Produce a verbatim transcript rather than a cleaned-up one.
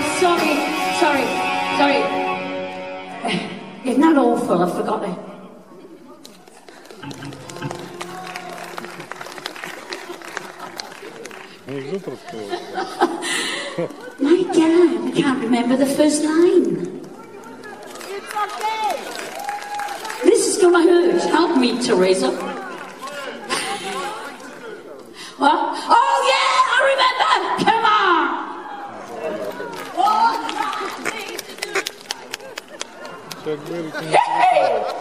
sorry, sorry, sorry. Isn't that awful? I forgot it. My God, I can't remember the first line. It's okay. This is gonna hurt. Help me, Teresa. What? Oh yeah, I remember. Come on. What?